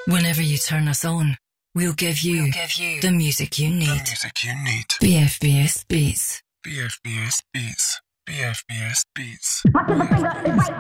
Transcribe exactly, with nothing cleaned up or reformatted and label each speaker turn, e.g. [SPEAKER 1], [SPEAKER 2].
[SPEAKER 1] Whenever you turn us on, we'll give you,
[SPEAKER 2] We'll give you
[SPEAKER 1] the music you need.
[SPEAKER 2] the music you need.
[SPEAKER 1] B F B S Beats.
[SPEAKER 2] B F B S Beats. B F B S Beats.
[SPEAKER 3] Watch the finger and right